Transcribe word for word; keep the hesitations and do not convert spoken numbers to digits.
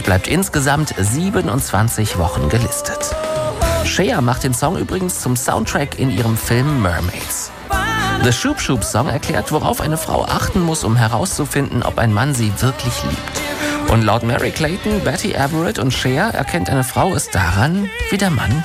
und bleibt insgesamt siebenundzwanzig Wochen gelistet. Cher macht den Song übrigens zum Soundtrack in ihrem Film Mermaids. The Shoop Shoop Song erklärt, worauf eine Frau achten muss, um herauszufinden, ob ein Mann sie wirklich liebt. Und laut Mary Clayton, Betty Everett und Cher erkennt eine Frau es daran, wie der Mann